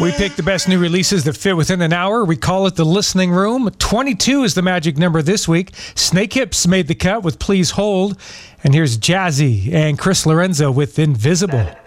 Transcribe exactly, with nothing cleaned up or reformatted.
We pick the best new releases that fit within an hour. We call it the Listening Room. twenty-two is the magic number this week. Snake Hips made the cut with Please Hold. And here's Jazzy and Chris Lorenzo with Invisible.